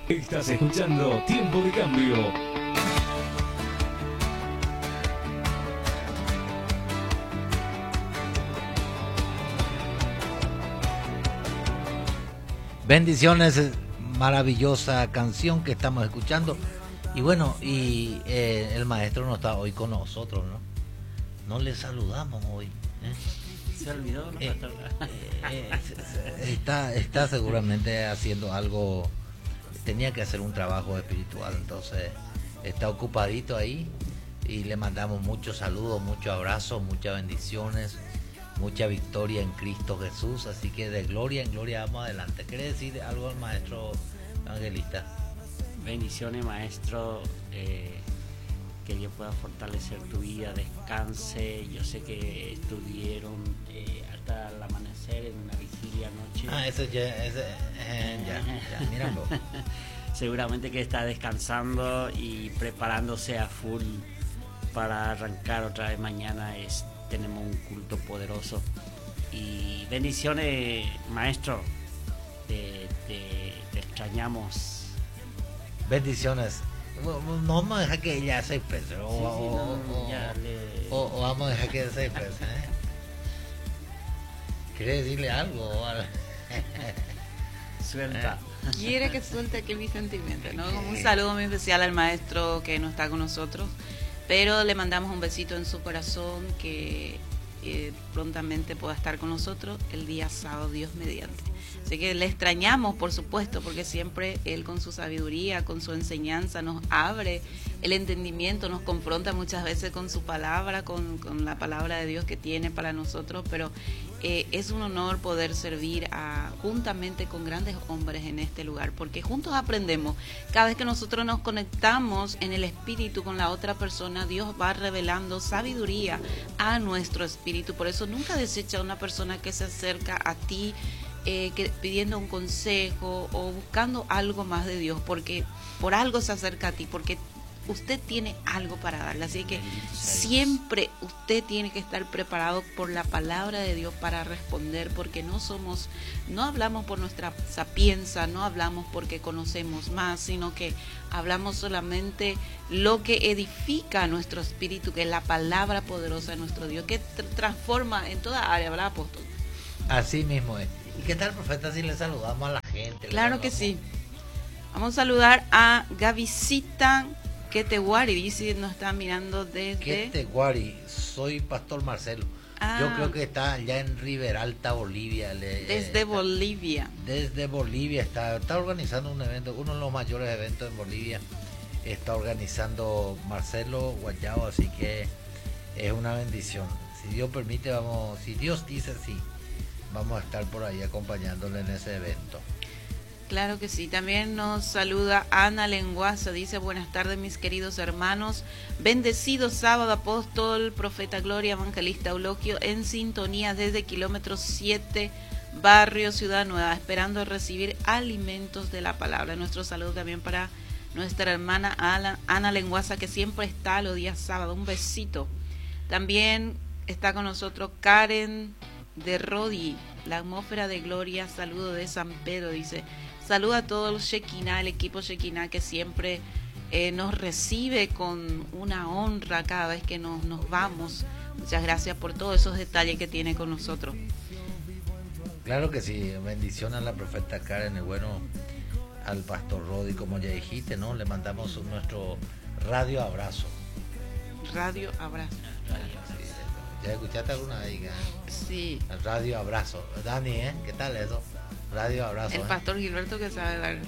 Estás escuchando Tiempo de Cambio. Bendiciones, maravillosa canción que estamos escuchando. Y bueno, el maestro no está hoy con nosotros, ¿no? No le saludamos hoy. Se olvidó, ¿no? Está seguramente haciendo algo, tenía que hacer un trabajo espiritual, entonces está ocupadito ahí y le mandamos muchos saludos, muchos abrazos, muchas bendiciones, mucha victoria en Cristo Jesús, así que de gloria en gloria vamos adelante. ¿Quiere decir algo al maestro evangelista? Bendiciones, maestro, que Dios pueda fortalecer tu vida, descanse. Yo sé que estuvieron hasta el amanecer en una vigilia anoche. Ya, míralo. Seguramente que está descansando y preparándose a full para arrancar otra vez mañana. Tenemos un culto poderoso. Y bendiciones, maestro. Te extrañamos. Bendiciones. No vamos a dejar que ella se exprese. O vamos a dejar que se exprese. ¿Quiere decirle algo? Suelta. Quiere que suelte aquí mi sentimiento, ¿no? Un saludo muy especial al maestro que no está con nosotros, pero le mandamos un besito en su corazón, que prontamente pueda estar con nosotros el día sábado, Dios mediante. Así que le extrañamos, por supuesto, porque siempre él con su sabiduría, con su enseñanza, nos abre el entendimiento, nos confronta muchas veces con su palabra, con la palabra de Dios que tiene para nosotros, pero es un honor poder servir juntamente con grandes hombres en este lugar, porque juntos aprendemos. Cada vez que nosotros nos conectamos en el espíritu con la otra persona, Dios va revelando sabiduría a nuestro espíritu. Por eso nunca desecha a una persona que se acerca a ti pidiendo un consejo o buscando algo más de Dios, porque por algo se acerca a ti, porque usted tiene algo para darle. Así que siempre usted tiene que estar preparado por la palabra de Dios para responder, porque no hablamos por nuestra sapienza, no hablamos porque conocemos más, sino que hablamos solamente lo que edifica nuestro espíritu, que es la palabra poderosa de nuestro Dios, que transforma en toda área, ¿verdad, apóstol? Así mismo es. ¿Y qué tal, profeta, si le saludamos a la gente? Claro que sí. Vamos a saludar a Gavisita Queteguari, dice, nos está mirando desde... Queteguari, soy Pastor Marcelo. Yo creo que está allá en Riberalta, Bolivia. Desde Bolivia. Desde Bolivia está organizando un evento, uno de los mayores eventos en Bolivia. Está organizando Marcelo Guayao, así que es una bendición. Si Dios permite, si Dios dice sí, vamos a estar por ahí acompañándole en ese evento. Claro que sí. También nos saluda Ana Lenguaza, dice: buenas tardes, mis queridos hermanos, bendecido sábado, apóstol, profeta Gloria, evangelista Euloquio, en sintonía desde kilómetro 7, barrio Ciudad Nueva, esperando recibir alimentos de la palabra. Nuestro saludo también para nuestra hermana Ana Lenguaza, que siempre está los días sábados. Un besito. También está con nosotros Karen de Rodi, la atmósfera de Gloria, saludo de San Pedro, dice. Saluda a todo el Shekinah, el equipo Shekinah, que siempre nos recibe con una honra cada vez que nos vamos. Muchas gracias por todos esos detalles que tiene con nosotros. Claro que sí, bendición a la profeta Karen, y bueno, al pastor Rodi, como ya dijiste, ¿no? Le mandamos nuestro radio abrazo. Radio abrazo. ¿Ya escuchaste alguna vez? Sí. El radio abrazo. Dani, ¿qué tal eso? Radio abrazo. El pastor Gilberto que sabe dar.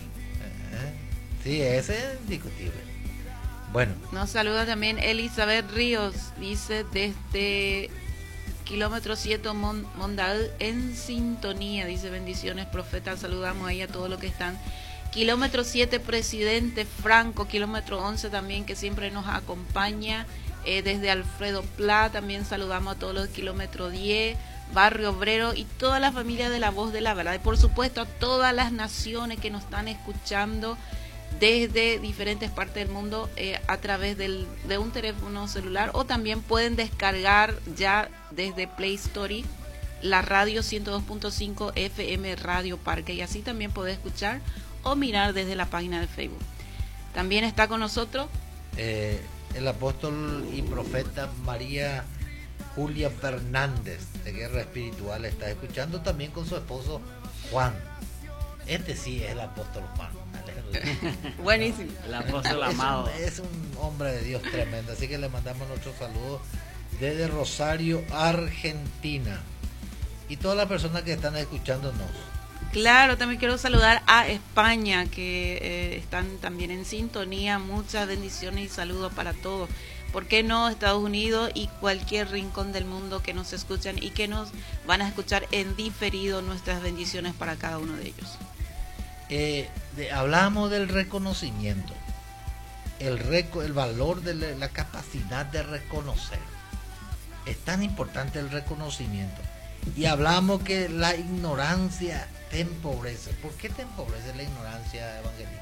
Sí, ese es indiscutible. Bueno. Nos saluda también Elizabeth Ríos, dice desde kilómetro 7 Mondal en sintonía, dice bendiciones profeta, saludamos ahí a todos los que están. Kilómetro 7 Presidente Franco, kilómetro 11 también que siempre nos acompaña, desde Alfredo Pla, también saludamos a todos los kilómetro 10, Barrio Obrero y toda la familia de La Voz de la Verdad, y por supuesto a todas las naciones que nos están escuchando desde diferentes partes del mundo a través de un teléfono celular, o también pueden descargar ya desde Play Store la radio 102.5 FM Radio Parque, y así también podés escuchar o mirar desde la página de Facebook. También está con nosotros el apóstol y profeta María Julia Fernández de Guerra Espiritual está escuchando también con su esposo Juan. Este sí es el apóstol Juan. buenísimo. El apóstol amado. Es un hombre de Dios tremendo, así que le mandamos nuestros saludos desde Rosario, Argentina, y todas las personas que están escuchándonos. Claro, también quiero saludar a España, que están también en sintonía. Muchas bendiciones y saludos para todos. ¿Por qué no Estados Unidos y cualquier rincón del mundo que nos escuchan y que nos van a escuchar en diferido? Nuestras bendiciones para cada uno de ellos. Hablamos del reconocimiento, el valor de la capacidad de reconocer. Es tan importante el reconocimiento. Y hablamos que la ignorancia te empobrece. ¿Por qué te empobrece la ignorancia, evangelista?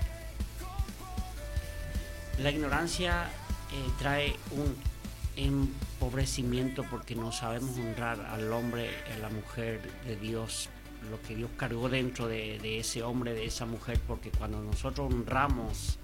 La ignorancia trae un empobrecimiento porque no sabemos honrar al hombre y a la mujer de Dios, lo que Dios cargó dentro de ese hombre, de esa mujer, porque cuando nosotros honramos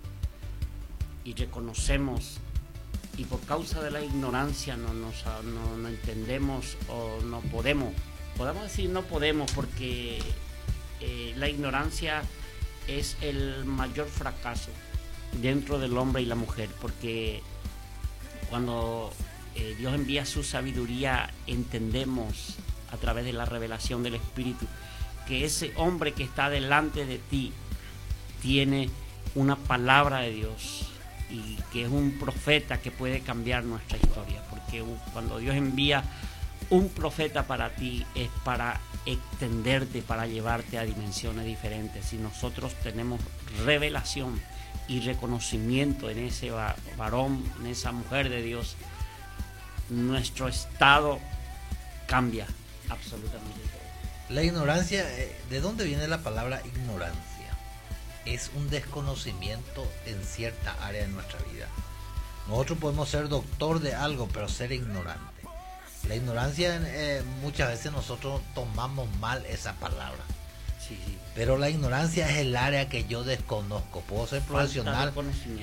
y reconocemos, y por causa de la ignorancia no entendemos o no podemos decir no podemos, porque la ignorancia es el mayor fracaso dentro del hombre y la mujer, porque cuando Dios envía su sabiduría, entendemos a través de la revelación del Espíritu que ese hombre que está delante de ti tiene una palabra de Dios y que es un profeta que puede cambiar nuestra historia, porque cuando Dios envía un profeta para ti es para extenderte, para llevarte a dimensiones diferentes. Si nosotros tenemos revelación y reconocimiento en ese varón, en esa mujer de Dios, nuestro estado cambia absolutamente todo. La ignorancia, ¿de dónde viene la palabra ignorancia? Es un desconocimiento en cierta área de nuestra vida. Nosotros podemos ser doctor de algo, pero ser ignorante. La ignorancia, muchas veces nosotros tomamos mal esa palabra. Sí. Pero la ignorancia es el área que yo desconozco. Puedo ser profesional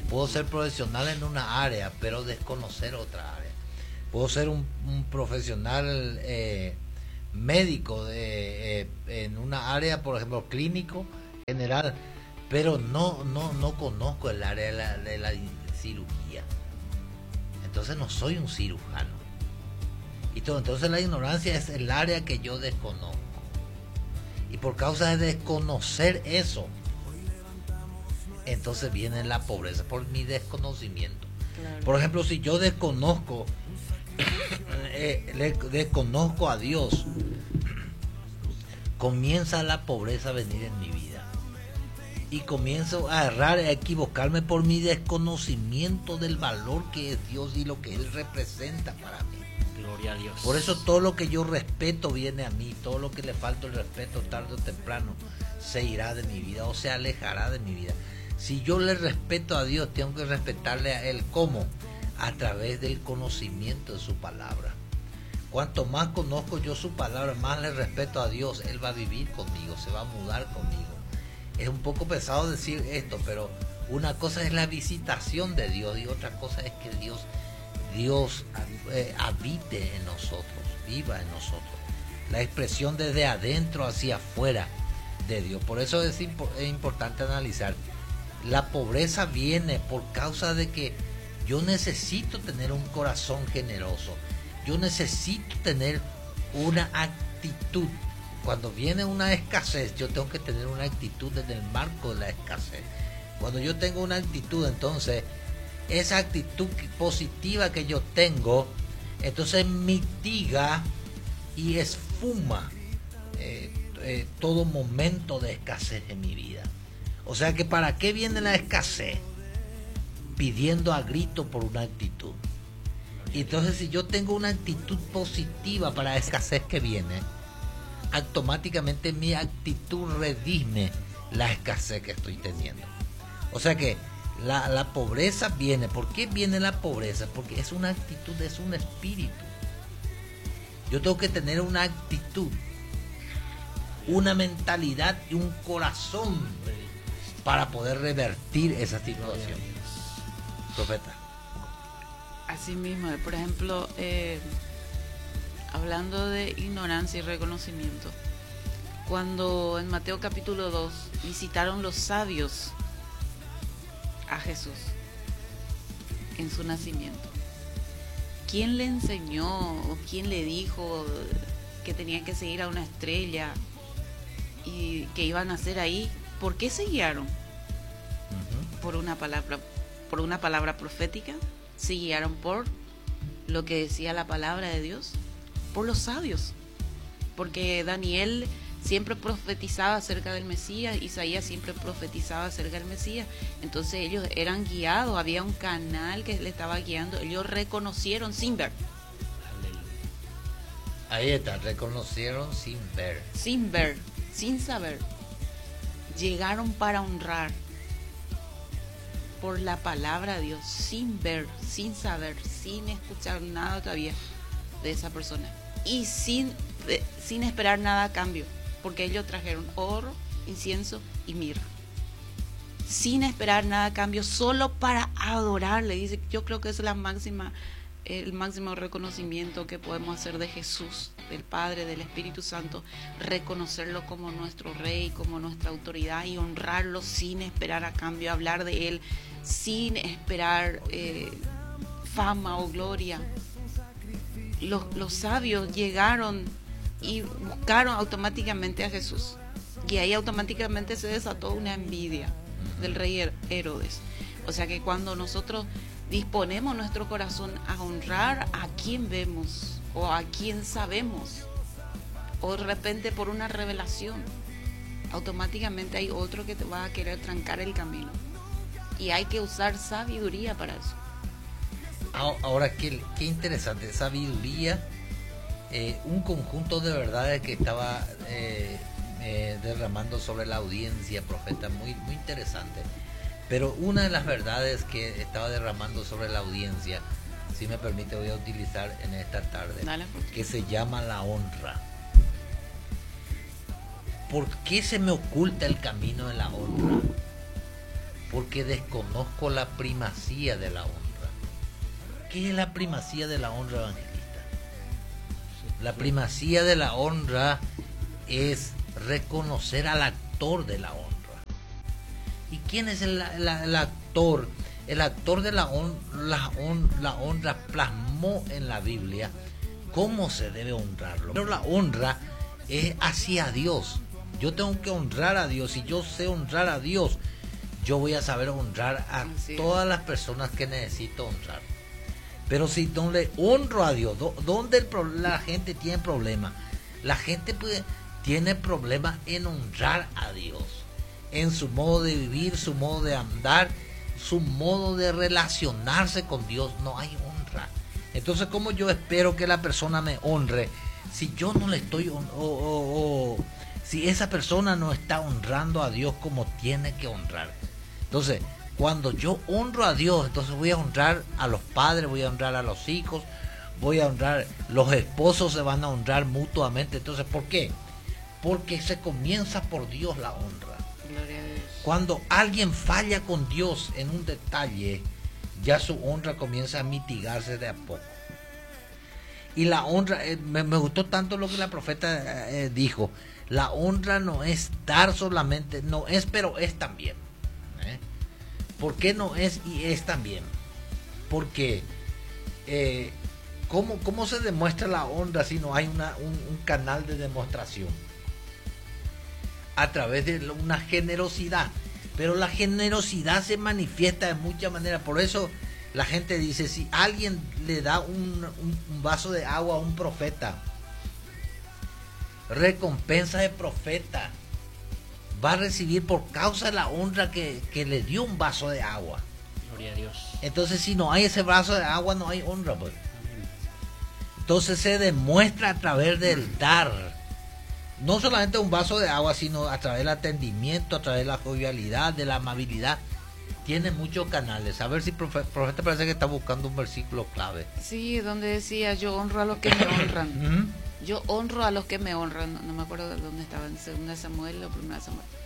en una área, pero desconocer otra área. Puedo ser un profesional médico en una área, por ejemplo, clínico, general, pero no conozco el área de la cirugía. Entonces no soy un cirujano. Y todo, entonces la ignorancia es el área que yo desconozco. Y por causa de desconocer eso, entonces viene la pobreza, por mi desconocimiento. Claro. Por ejemplo, si yo desconozco, desconozco a Dios, comienza la pobreza a venir en mi vida. Y comienzo a errar, a equivocarme por mi desconocimiento del valor que es Dios y lo que Él representa para mí. Gloria a Dios. Por eso todo lo que yo respeto viene a mí, todo lo que le falta el respeto tarde o temprano se irá de mi vida o se alejará de mi vida. Si yo le respeto a Dios, tengo que respetarle a Él. ¿Cómo? A través del conocimiento de su palabra. Cuanto más conozco yo su palabra, más le respeto a Dios. Él va a vivir conmigo, se va a mudar conmigo. Es un poco pesado decir esto, pero una cosa es la visitación de Dios y otra cosa es que Dios habite en nosotros, viva en nosotros. La expresión desde adentro hacia afuera de Dios. Por eso es importante analizar. La pobreza viene por causa de que yo necesito tener un corazón generoso. Yo necesito tener una actitud. Cuando viene una escasez, yo tengo que tener una actitud desde el marco de la escasez. Cuando yo tengo una actitud, entonces esa actitud positiva que yo tengo, entonces mitiga y esfuma todo momento de escasez en mi vida. O sea que ¿para qué viene la escasez? Pidiendo a grito por una actitud. Y entonces si yo tengo una actitud positiva para la escasez que viene, automáticamente mi actitud redime la escasez que estoy teniendo. O sea que la pobreza viene. ¿Por qué viene la pobreza? Porque es una actitud, es un espíritu. Yo tengo que tener una actitud, una mentalidad y un corazón para poder revertir esa situación. Profeta. Así mismo, por ejemplo, hablando de ignorancia y reconocimiento, cuando en Mateo capítulo 2 visitaron los sabios a Jesús en su nacimiento, ¿quién le enseñó o quién le dijo que tenían que seguir a una estrella y que iban a hacer ahí? ¿Por qué se guiaron? Por una palabra profética. Se guiaron por lo que decía la palabra de Dios, por los sabios, porque Daniel siempre profetizaba acerca del Mesías, Isaías siempre profetizaba acerca del Mesías. Entonces ellos eran guiados, había un canal que le estaba guiando, ellos reconocieron sin ver. Ahí está, reconocieron sin ver. Sin ver, sin saber. Llegaron para honrar por la palabra de Dios, sin ver, sin saber, sin escuchar nada todavía de esa persona. Y sin esperar nada a cambio, porque ellos trajeron oro, incienso y mirra. Sin esperar nada a cambio, solo para adorarle. Dice, yo creo que es el máximo reconocimiento que podemos hacer de Jesús, del Padre, del Espíritu Santo, reconocerlo como nuestro Rey, como nuestra autoridad y honrarlo sin esperar a cambio, hablar de Él sin esperar fama o gloria. Los sabios llegaron y buscaron automáticamente a Jesús, y ahí automáticamente se desató una envidia del rey Herodes. O sea que cuando nosotros disponemos nuestro corazón a honrar a quien vemos o a quien sabemos, o de repente por una revelación, automáticamente hay otro que te va a querer trancar el camino, y hay que usar sabiduría para eso. Ahora, qué interesante, sabiduría, un conjunto de verdades que estaba derramando sobre la audiencia, profeta, muy, muy interesante. Pero una de las verdades que estaba derramando sobre la audiencia, si me permite, voy a utilizar en esta tarde, que se llama la honra. ¿Por qué se me oculta el camino de la honra? Porque desconozco la primacía de la honra. ¿Qué es la primacía de la honra, evangelista? La primacía de la honra es reconocer al actor de la honra. ¿Y quién es el actor? El actor de la honra plasmó en la Biblia cómo se debe honrarlo. Pero la honra es hacia Dios. Yo tengo que honrar a Dios. Si yo sé honrar a Dios, yo voy a saber honrar a todas las personas que necesito honrar. Pero si no le honro a Dios, ¿dónde la gente tiene problemas? La gente tiene problemas en honrar a Dios, en su modo de vivir, su modo de andar, su modo de relacionarse con Dios. No hay honra. Entonces, ¿cómo yo espero que la persona me honre si yo no le estoy si esa persona no está honrando a Dios como tiene que honrar? Entonces, cuando yo honro a Dios, entonces voy a honrar a los padres, voy a honrar a los hijos, voy a honrar, los esposos se van a honrar mutuamente. Entonces, ¿por qué? Porque se comienza por Dios la honra. Gloria a Dios. Cuando alguien falla con Dios en un detalle, ya su honra comienza a mitigarse de a poco. Y la honra, me gustó tanto lo que la profeta dijo, la honra no es dar solamente, no es, pero es también. ¿Por qué no es y es también? Porque ¿cómo se demuestra la honra si no hay un canal de demostración? A través de una generosidad. Pero la generosidad se manifiesta de muchas maneras. Por eso la gente dice, si alguien le da un vaso de agua a un profeta, recompensa de profeta va a recibir por causa de la honra que le dio un vaso de agua. Gloria a Dios. Entonces, si no hay ese vaso de agua, no hay honra, pues. Entonces se demuestra a través del dar. No solamente un vaso de agua, sino a través del atendimiento, a través de la jovialidad, de la amabilidad. Tiene muchos canales. A ver si profeta parece que está buscando un versículo clave. Sí, donde decía, yo honro a los que me honran. Yo honro a los que me honran. No me acuerdo de dónde estaba, en 2 Samuel o 1 Samuel.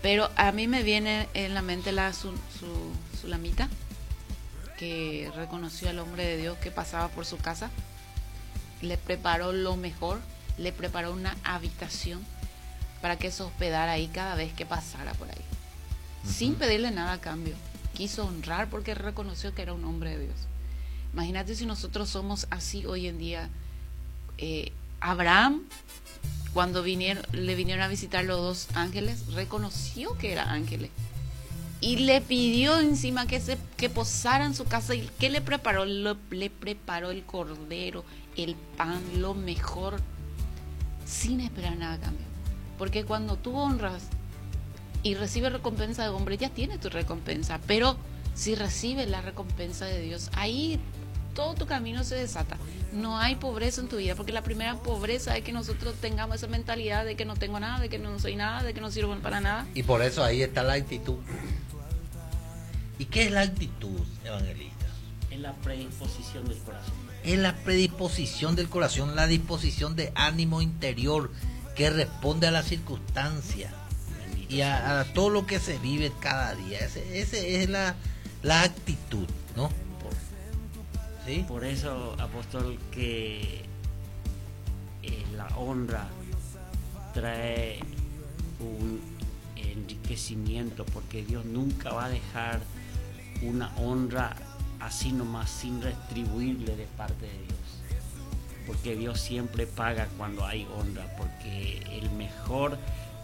Pero a mí me viene en la mente su sulamita, que reconoció al hombre de Dios que pasaba por su casa, le preparó lo mejor, le preparó una habitación para que se hospedara ahí cada vez que pasara por ahí, sin pedirle nada a cambio. Quiso honrar porque reconoció que era un hombre de Dios. Imagínate si nosotros somos así hoy en día. Abraham, cuando le vinieron a visitar los dos ángeles, reconoció que eran ángeles y le pidió encima que posara en su casa. ¿Y qué le preparó? Le preparó el cordero, el pan, lo mejor, sin esperar nada a cambio. Porque cuando tú honras y recibes recompensa de hombre, ya tienes tu recompensa. Pero si recibes la recompensa de Dios, ahí todo tu camino se desata. No hay pobreza en tu vida, porque la primera pobreza es que nosotros tengamos esa mentalidad de que no tengo nada, de que no soy nada, de que no sirvo para nada. Y por eso ahí está la actitud. ¿Y qué es la actitud, evangelista? Es la predisposición del corazón. Es la predisposición del corazón, la disposición de ánimo interior que responde a las circunstancias y a todo lo que se vive cada día. Ese es la actitud, ¿no? ¿Sí? Por eso, apóstol, que la honra trae un enriquecimiento, porque Dios nunca va a dejar una honra así nomás, sin retribuirle de parte de Dios, porque Dios siempre paga cuando hay honra, porque el mejor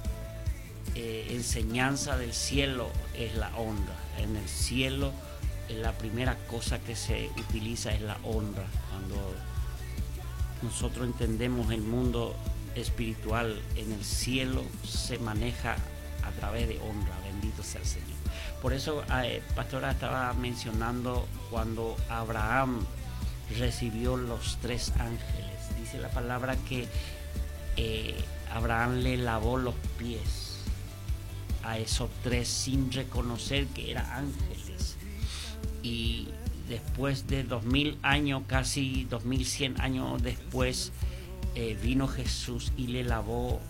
enseñanza del cielo es la honra. En el cielo la primera cosa que se utiliza es la honra. Cuando nosotros entendemos el mundo espiritual, en el cielo se maneja a través de honra. Bendito sea el Señor. Por eso, pastora, estaba mencionando cuando Abraham recibió los 3 ángeles. Dice la palabra que Abraham le lavó los pies a esos 3 sin reconocer que eran ángeles. Y después de 2000 años, casi 2100 años después, vino Jesús y le lavó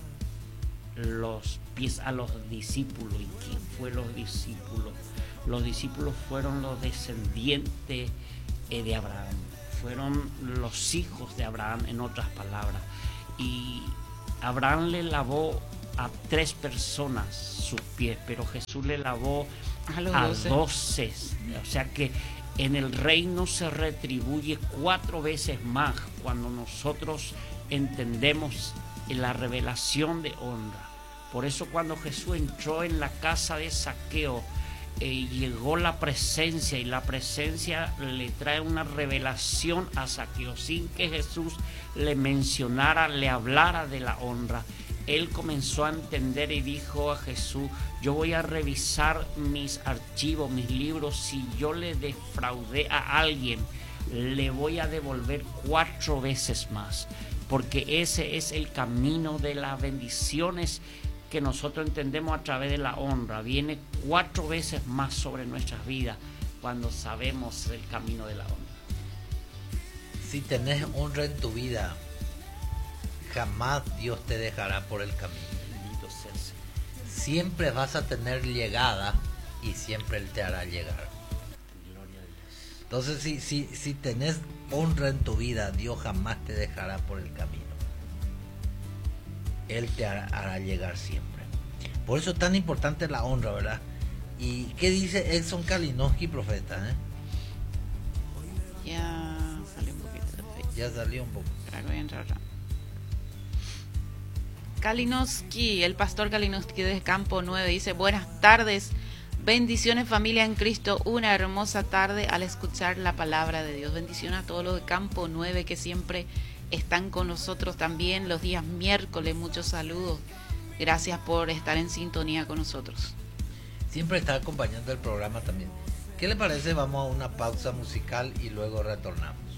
los pies a los discípulos. ¿Y quién fue los discípulos? Los discípulos fueron los descendientes de Abraham, fueron los hijos de Abraham, en otras palabras. Y Abraham le lavó a 3 personas sus pies, pero Jesús le lavó a 12. O sea que en el reino se retribuye 4 veces más cuando nosotros entendemos la revelación de honra. Por eso cuando Jesús entró en la casa de Zaqueo, llegó la presencia, y la presencia le trae una revelación a Zaqueo sin que Jesús le mencionara, le hablara de la honra. Él comenzó a entender y dijo a Jesús: yo voy a revisar mis archivos, mis libros. Si yo le defraudé a alguien, le voy a devolver 4 veces más, porque ese es el camino de las bendiciones que nosotros entendemos a través de la honra. Viene 4 veces más sobre nuestras vidas cuando sabemos el camino de la honra. Si tenés honra en tu vida, jamás Dios te dejará por el camino. Bendito sea el Señor. Siempre vas a tener llegada y siempre Él te hará llegar. Gloria a Dios. Entonces, si tenés honra en tu vida, Dios jamás te dejará por el camino. Él te hará llegar siempre. Por eso es tan importante la honra, ¿verdad? ¿Y qué dice Edson Kalinowski, profeta? Ya salió un poquito de Facebook. Ya salió un poco. Ahora voy a entrar ya. Kalinowski, el pastor Kalinowski de Campo 9 dice: buenas tardes, bendiciones familia en Cristo, una hermosa tarde al escuchar la palabra de Dios. Bendiciones a todos los de Campo 9 que siempre están con nosotros también los días miércoles. Muchos saludos, gracias por estar en sintonía con nosotros. Siempre está acompañando el programa también. ¿Qué le parece? Vamos a una pausa musical y luego retornamos.